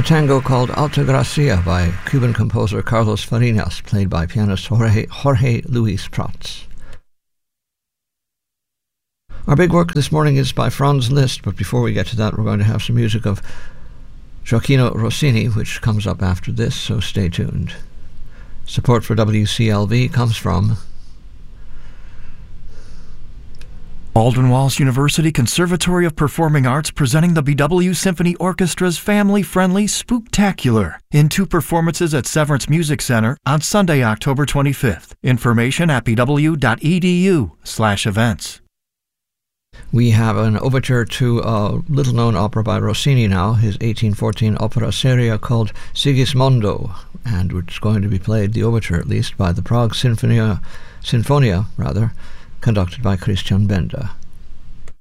A tango called Alta Gracia by Cuban composer Carlos Farinas, played by pianist Jorge Luis Prats. Our big work this morning is by Franz Liszt, but before we get to that, we're going to have some music of Gioacchino Rossini, which comes up after this, so stay tuned. Support for WCLV comes from Baldwin Wallace University Conservatory of Performing Arts, presenting the BW Symphony Orchestra's family-friendly Spooktacular in 2 performances at Severance Music Center on Sunday, October 25th. Information at bw.edu/events. We have an overture to a little-known opera by Rossini now, his 1814 opera seria called Sigismondo, and it's going to be played, the overture at least, by the Prague Sinfonia, conducted by Christian Benda.